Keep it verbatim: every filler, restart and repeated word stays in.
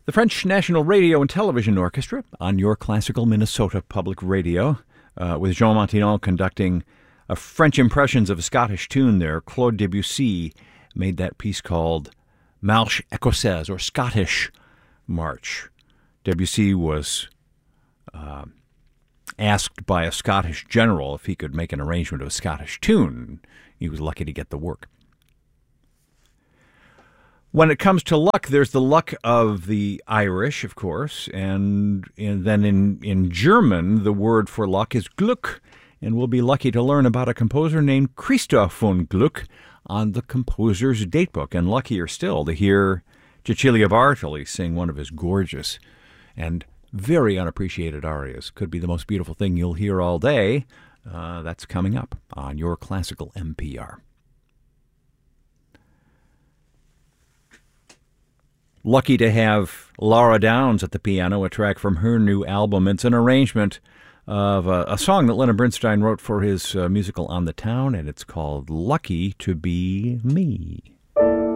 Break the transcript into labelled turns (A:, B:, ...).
A: The French National Radio and Television Orchestra on your classical Minnesota Public Radio, uh, with Jean Montignon conducting a French impressions of a Scottish tune there. Claude Debussy made that piece called Marche Écossaise, or Scottish March. Debussy was uh, asked by a Scottish general if he could make an arrangement of a Scottish tune. He was lucky to get the work. When it comes to luck, there's the luck of the Irish, of course, and, and then in, in German, the word for luck is Glück, and we'll be lucky to learn about a composer named Christoph von Gluck on the composer's datebook, and luckier still to hear Cecilia Bartoli sing one of his gorgeous and very unappreciated arias. Could be the most beautiful thing you'll hear all day. Uh, that's coming up on your classical M P R. Lucky to have Laura Downs at the piano, a track from her new album. It's an arrangement of a, a song that Leonard Bernstein wrote for his uh, musical On the Town, and it's called Lucky to Be Me.